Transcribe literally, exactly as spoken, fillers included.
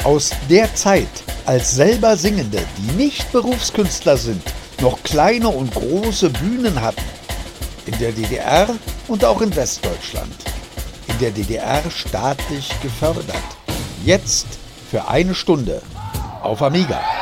Aus der Zeit, als selber Singende, die nicht Berufskünstler sind, noch kleine und große Bühnen hatten. In der D D R und auch in Westdeutschland. In der D D R staatlich gefördert. Jetzt für eine Stunde auf Amiga.